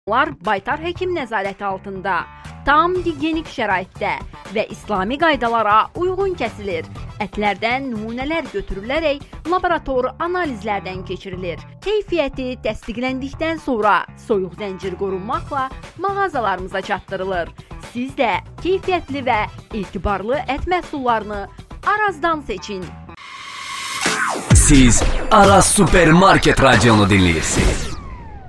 Onlar baytar həkim nəzarəti altında, tam gigiyenik şəraitdə və İslami qaydalara uyğun kəsilir. Ətlərdən nümunələr götürülərək laborator analizlərdən keçirilir. Keyfiyyəti təsdiqləndikdən sonra soyuq zəncir qorunmaqla mağazalarımıza çatdırılır. Siz də keyfiyyətli və etibarlı ət məhsullarını Arazdan seçin. Siz Araz Supermarket Radionu dinləyirsiniz.